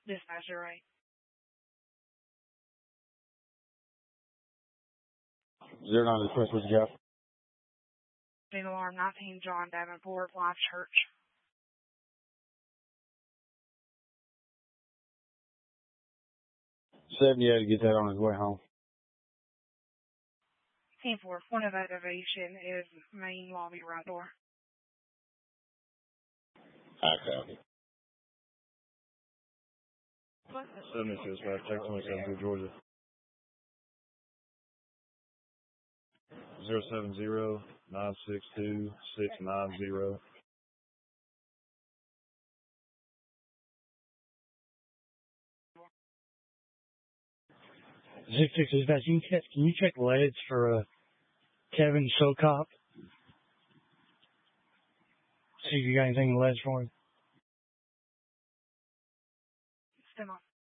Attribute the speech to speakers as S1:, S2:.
S1: Dispatcher, right?
S2: 09 Express, what you got?
S1: Main alarm 19 John Davenport, Life Church.
S2: 78 to get that on his way home.
S1: 10-4, point of activation is main lobby right door.
S2: I copy.
S3: 76, check 27 through Georgia. 070-962-690.
S4: Zip 6 dispatch, can you check leads for Kevin Sokop? See if you got anything in leads for him.
S1: Stand on.